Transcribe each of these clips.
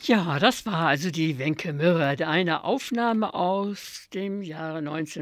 Ja, das war also die Wenke Mürre, eine Aufnahme aus dem Jahre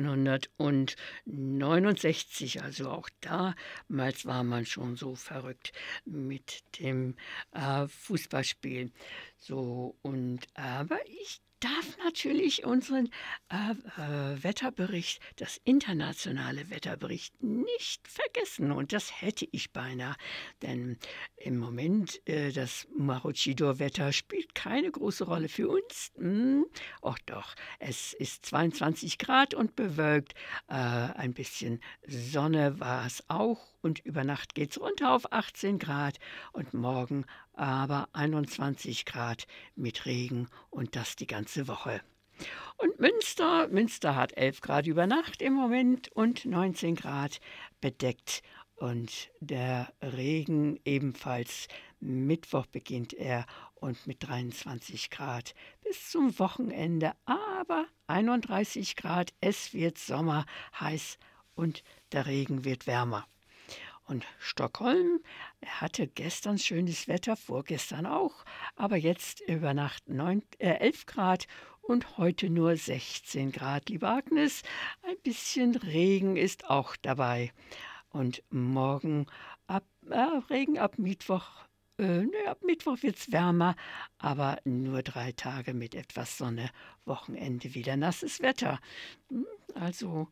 1969. Also auch damals war man schon so verrückt mit dem, Fußballspielen. So und aber ich darf natürlich unseren, Wetterbericht, das internationale Wetterbericht nicht vergessen und das hätte ich beinahe, denn im Moment, das Maroochydore-Wetter spielt keine große Rolle für uns. Och doch, es ist 22 Grad und bewölkt. Ein bisschen Sonne war es auch und über Nacht geht's runter auf 18 Grad und morgen aber 21 Grad mit Regen und das die ganze Woche. Und Münster hat 11 Grad über Nacht im Moment und 19 Grad bedeckt. Und der Regen ebenfalls. Mittwoch beginnt er und mit 23 Grad bis zum Wochenende, aber 31 Grad. Es wird Sommer, heiß und der Regen wird wärmer. Und Stockholm hatte gestern schönes Wetter, vorgestern auch, aber jetzt über Nacht 11 Grad und heute nur 16 Grad. Liebe Agnes, ein bisschen Regen ist auch dabei. Und morgen Regen ab Mittwoch. Ab Mittwoch wird es wärmer, aber nur 3 Tage mit etwas Sonne. Wochenende wieder nasses Wetter. Also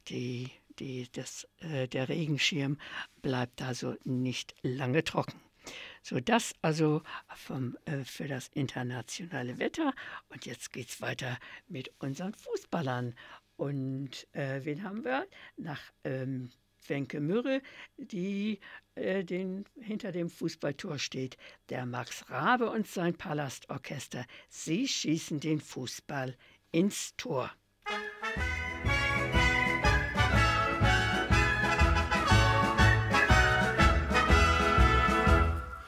der Regenschirm bleibt also nicht lange trocken. So, das also für das internationale Wetter. Und jetzt geht's weiter mit unseren Fußballern. Und wen haben wir? Nach Wenke Mürre, die hinter dem Fußballtor steht. Der Max Rabe und sein Palastorchester. Sie schießen den Fußball ins Tor.